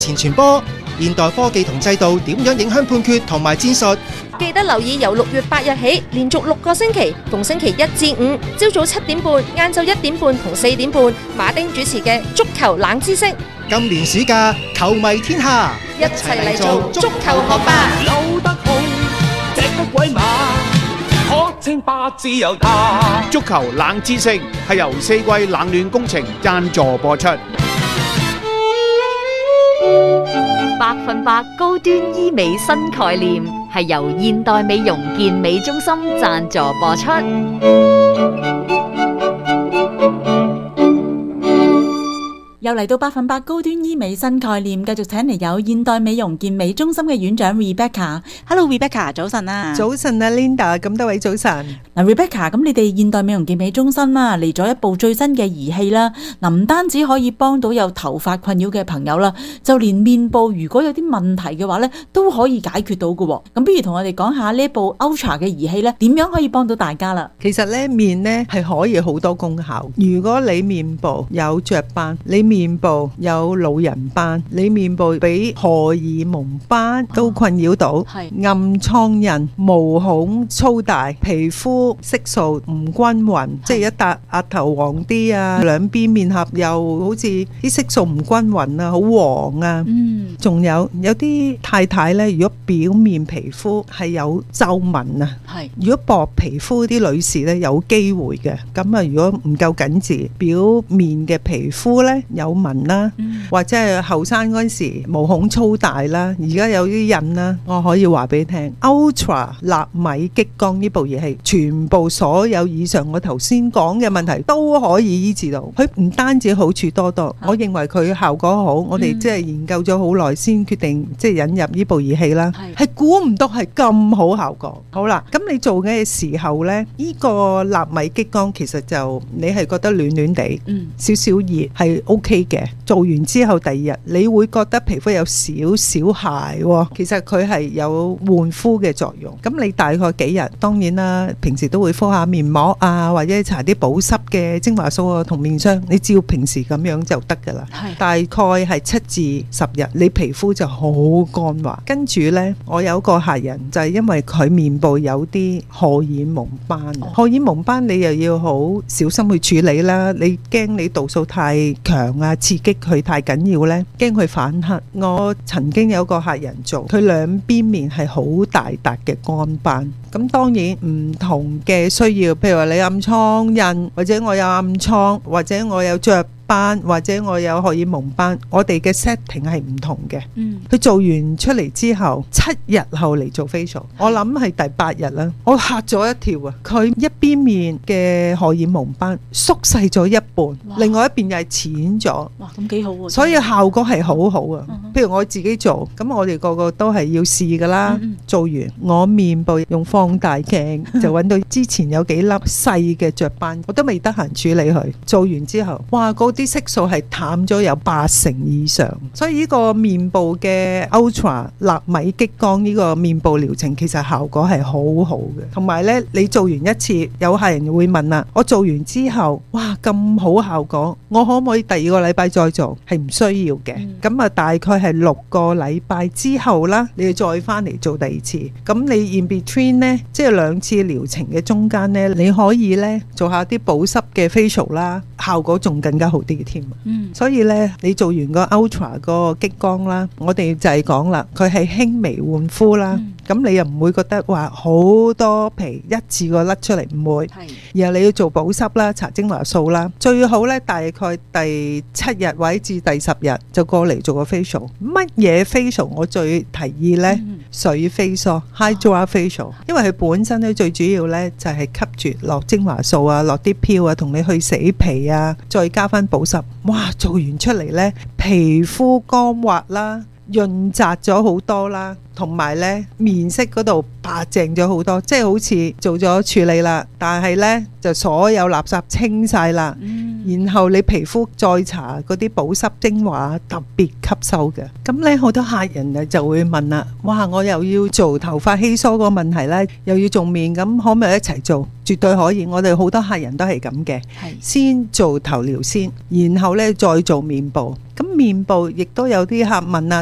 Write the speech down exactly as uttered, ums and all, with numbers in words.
前傳播，現代科技同制度點樣影響判決同埋戰術？ 記得留意由六月八日起，連續六個星期，逢星期一至五，朝早七點半、晏晝一點半同四點半，馬丁主持嘅足球冷知識。 今年暑假，球迷天下， 一齊嚟做足球學霸。 扭得好，踢得鬼馬，可稱霸自由他。 足球冷知識係由四季冷暖工程贊助播出。 百分百高端醫美新概念係由現代美容健美中心贊助播出。 又嚟到百分百高端醫美新概念，繼續請嚟有現代美容健美中心嘅院長 Rebecca。Hello Rebecca，早晨啊！ 早晨啊 Linda， 咁多位早晨。 嗱 Rebecca， 咁你哋現代美容健美中心啦，嚟咗一部最新嘅儀器啦。嗱，唔單止可以幫到有頭髮困擾嘅朋友啦，就連面部如果有啲問題嘅話咧，都可以解決到嘅。咁不如同我哋講下呢一部 Ultra 嘅儀器咧，點樣可以幫到大家啦？ 其實咧，面咧係可以好多功效。如果你面部有雀斑，你面部有老人斑，你面部俾荷爾蒙斑都困擾到， 哦、 暗瘡印、毛孔粗大、皮膚色素唔均勻，即係一笪額頭黃啲啊，兩邊面頰又好似啲色素唔均勻啊，好黃啊。嗯，仲有有啲太太呢，如果表面皮膚係有皺紋啊，係如果薄皮膚啲女士呢，有機會嘅。咁啊，如果唔夠緊緻，表面嘅皮膚呢，有紋啦，嗯、或者係後生嗰陣時毛孔粗大啦，而家有啲印啦，我可以話俾你聽 Ultra 納米激光呢部儀器，全部所有以上我頭先講嘅問題都可以醫治到。佢唔單止好處多多，啊、我認為佢效果好，我哋即係研究咗好耐先決定即係引入呢部儀器啦，係估唔到係咁好效果。好啦，咁你做嘅時候呢，呢、呢個納米激光其實就你係覺得暖暖地，嗯、少少熱係 OK 嘅。做完之後第二日你會覺得皮膚有少少鞋喎，其實佢係有換膚嘅作用。咁你大概幾日，當然啦，平時都會敷下面膜啊，或者搽啲保濕嘅精華素啊同面霜，你照平時咁樣就得噶啦。大概係七至十日，你皮膚就好乾滑。跟住呢，我有個客人就係因為佢面部有啲荷爾蒙斑，哦、荷爾蒙斑你又要好小心去處理啦。你驚你度數太強啊，刺激佢太緊要呢，驚佢反黑。我曾經有個客人做，佢兩邊面係好大笪嘅乾斑。咁當然唔同嘅需要，譬如話你暗瘡印，或者我有暗瘡，或者我有雀斑，或者我有荷爾蒙斑，我哋嘅 setting 係唔同嘅。嗯，佢做完出嚟之後，七日後嚟做 facial， 我諗係第八日啦，我嚇咗一跳啊！佢一邊面嘅荷爾蒙斑縮細咗一半，另外一邊又係淺咗。 哇，咁幾好喎！ 所以效果係好好啊。嗯、譬如我自己做，咁我哋個個都係要試噶啦。嗯、做完我面部用放大鏡就揾到之前有幾粒細嘅雀斑，我都未得閒處理佢。做完之後，哇，嗰啲色素係淡咗有八成以上，所以呢個面部嘅 Ultra 納米激光呢個面部療程其實效果係好好嘅。同埋呢，你做完一次，有客人會問啦，我做完之後，哇，咁好效果，我可唔可以第二個禮拜再做？係唔需要嘅。咁啊、嗯，大概係六個禮拜之後啦，你要再翻嚟做第二次。咁你 in between 呢，即係兩次療程嘅中間呢，你可以呢做下啲保濕嘅 facial 啦，效果仲更加好啲嘅添。嗯，所以呢，你做完個 Ultra 個激光啦，我哋就係講啦，佢係輕微換膚啦。咁、嗯、你又唔會覺得話好多皮一次過甩出嚟，唔會。係，然後你要做保濕啦，搽精華素啦，最好呢，大概第七日或者至第十日就過嚟做個 facial。乜嘢 facial 我最提議呢？嗯、水 facial、Hydra facial，因為佢本身咧最主要呢就係吸住落精華素啊，落啲飄啊，同你去死皮啊，再加翻保濕。哇！做完出嚟呢，皮膚乾滑啦，潤澤咗好多啦，同埋呢面色嗰度白淨咗好多，即係好似做咗處理啦，但係呢就所有垃圾清晒啦。嗯然後你皮膚再搽嗰啲保濕精華，特別吸收嘅。咁呢好多客人啊就會問啦，哇！我又要做頭髮稀疏個問題呢，又要做面，咁可唔可以一齊做？絕對可以，我哋好多客人都係咁嘅，先做頭療先，然後呢再做面部。咁面部亦都有啲客問啊。